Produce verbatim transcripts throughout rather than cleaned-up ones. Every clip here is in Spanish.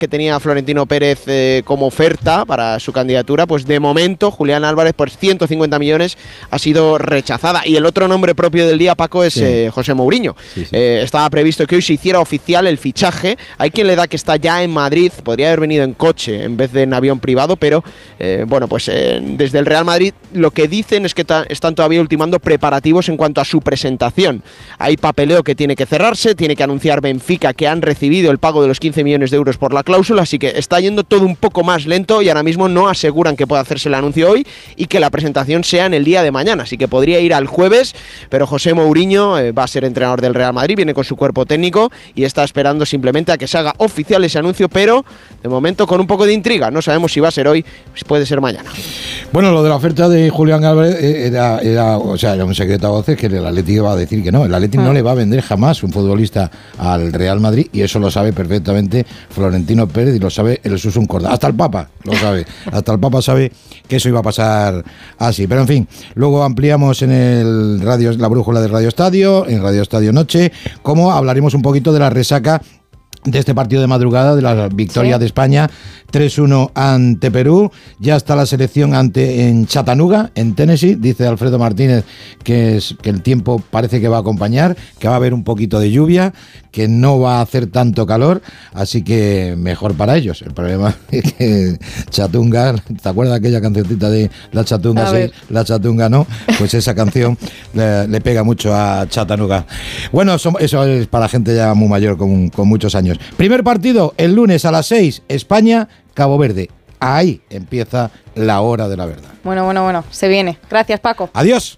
que tenía Florentino Pérez eh, como oferta para su candidatura, pues de momento Julián Álvarez por ciento cincuenta millones ha sido rechazada. Y el otro nombre propio del día, Paco, es sí. eh, José Mourinho. Sí, sí. Eh, estaba previsto que hoy se hiciera oficial el fichaje. Hay quien le da que está ya en Madrid, podría haber venido en coche en vez de en avión privado, pero eh, bueno, pues eh, desde el Real Madrid lo que dicen es que ta- están todavía ultimando preparativos en cuanto a su presentación. Hay papeleo que tiene que cerrarse, tiene que anunciar Benfica que han recibido el pago de los quince millones de euros por la cláusula, así que está yendo todo un poco más lento y ahora mismo no aseguran que pueda hacerse el anuncio hoy y que la presentación sea en el día de mañana, así que podría ir al jueves, pero José Mourinho eh, va a ser entrenador del Real Madrid, viene con su cuerpo técnico y está esperando simplemente a que se haga oficial ese anuncio, pero de momento con un poco de intriga, no sabemos si va a ser hoy, pues puede ser mañana. Bueno, lo de la oferta de Julián Álvarez era, era, o sea, era un secreto a voces que el Atleti iba a decir que no, el Atleti ah. no le va a vender jamás un futbolista al Real Madrid y eso lo sabe perfectamente Florentino Pérez y lo sabe el Susun Corda. Hasta el Papa lo sabe. Hasta el Papa sabe que eso iba a pasar así. Pero en fin, luego ampliamos en el radio, la brújula de Radio Estadio, en Radio Estadio Noche, como hablaremos un poquito de la resaca de este partido de madrugada, de la victoria ¿Sí? de España tres uno ante Perú. Ya está la selección ante en Chattanooga, en Tennessee. Dice Alfredo Martínez que, es, que el tiempo parece que va a acompañar, que va a haber un poquito de lluvia, que no va a hacer tanto calor, así que mejor para ellos. El problema es que Chatunga, ¿te acuerdas de aquella cancioncita de La Chatunga sí, La Chatunga no? Pues esa canción le, le pega mucho a Chattanooga. Bueno, eso, eso es para gente ya muy mayor, con, con muchos años. Primer partido, el lunes a las seis, España, Cabo Verde. Ahí empieza la hora de la verdad. Bueno, bueno, bueno, se viene. Gracias, Paco. Adiós.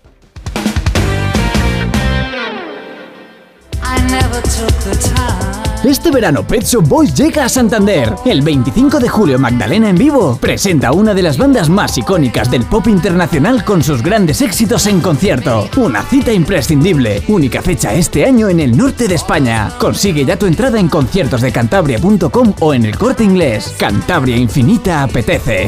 Este verano Pet Shop Boys llega a Santander. El veinticinco de julio Magdalena en vivo presenta una de las bandas más icónicas del pop internacional con sus grandes éxitos en concierto. Una cita imprescindible. Única fecha este año en el norte de España. Consigue ya tu entrada en conciertos de cantabria punto com o en El Corte Inglés. Cantabria Infinita apetece.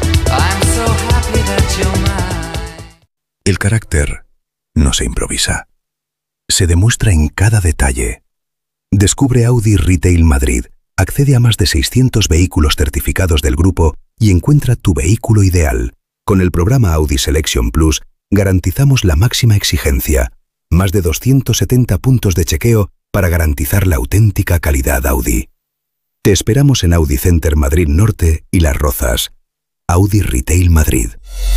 El carácter no se improvisa. Se demuestra en cada detalle. Descubre Audi Retail Madrid, accede a más de seiscientos vehículos certificados del grupo y encuentra tu vehículo ideal. Con el programa Audi Selection Plus garantizamos la máxima exigencia, más de doscientos setenta puntos de chequeo para garantizar la auténtica calidad Audi. Te esperamos en Audi Center Madrid Norte y Las Rozas. Audi Retail Madrid.